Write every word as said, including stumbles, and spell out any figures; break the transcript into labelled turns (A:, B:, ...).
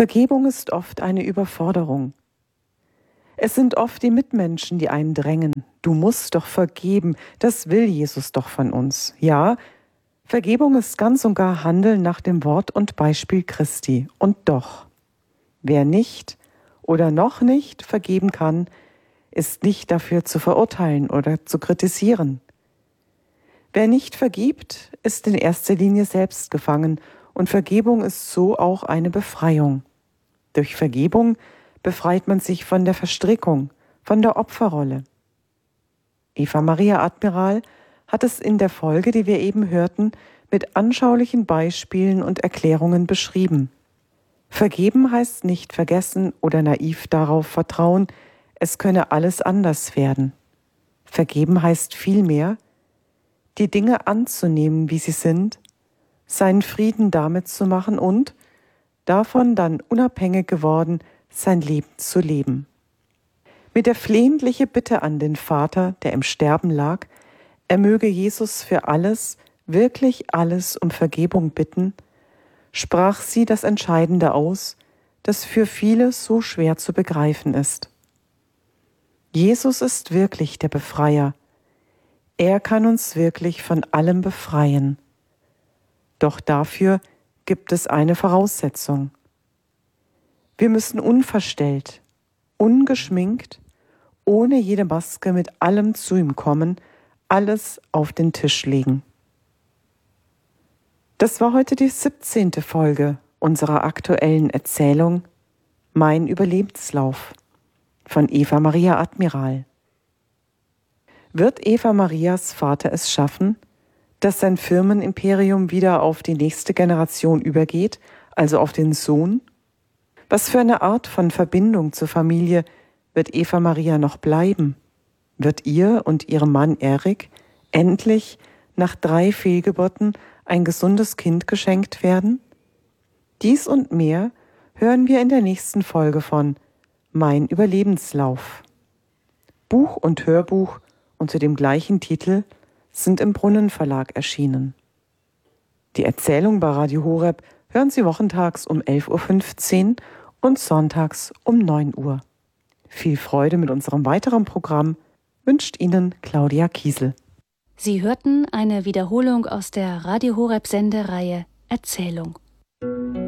A: Vergebung ist oft eine Überforderung. Es sind oft die Mitmenschen, die einen drängen. Du musst doch vergeben, das will Jesus doch von uns. Ja, Vergebung ist ganz und gar Handeln nach dem Wort und Beispiel Christi. Und doch, wer nicht oder noch nicht vergeben kann, ist nicht dafür zu verurteilen oder zu kritisieren. Wer nicht vergibt, ist in erster Linie selbst gefangen und Vergebung ist so auch eine Befreiung. Durch Vergebung befreit man sich von der Verstrickung, von der Opferrolle. Eva Maria Admiral hat es in der Folge, die wir eben hörten, mit anschaulichen Beispielen und Erklärungen beschrieben. Vergeben heißt nicht vergessen oder naiv darauf vertrauen, es könne alles anders werden. Vergeben heißt vielmehr, die Dinge anzunehmen, wie sie sind, seinen Frieden damit zu machen und, davon dann unabhängig geworden, sein Leben zu leben. Mit der flehentliche Bitte an den Vater, der im Sterben lag, er möge Jesus für alles, wirklich alles um Vergebung bitten, sprach sie das Entscheidende aus, das für viele so schwer zu begreifen ist. Jesus ist wirklich der Befreier. Er kann uns wirklich von allem befreien. Doch dafür gibt es eine Voraussetzung. Wir müssen unverstellt, ungeschminkt, ohne jede Maske mit allem zu ihm kommen, alles auf den Tisch legen. Das war heute die siebzehnte Folge unserer aktuellen Erzählung Mein Überlebenslauf von Eva Maria Admiral. Wird Eva Marias Vater es schaffen, dass sein Firmenimperium wieder auf die nächste Generation übergeht, also auf den Sohn? Was für eine Art von Verbindung zur Familie wird Eva Maria noch bleiben? Wird ihr und ihrem Mann Erik endlich nach drei Fehlgeburten ein gesundes Kind geschenkt werden? Dies und mehr hören wir in der nächsten Folge von Mein Überlebenslauf. Buch und Hörbuch unter dem gleichen Titel sind im Brunnenverlag erschienen. Die Erzählung bei Radio Horeb hören Sie wochentags um elf Uhr fünfzehn und sonntags um neun Uhr. Viel Freude mit unserem weiteren Programm wünscht Ihnen Claudia Kiesel.
B: Sie hörten eine Wiederholung aus der Radio Horeb Sendereihe Erzählung.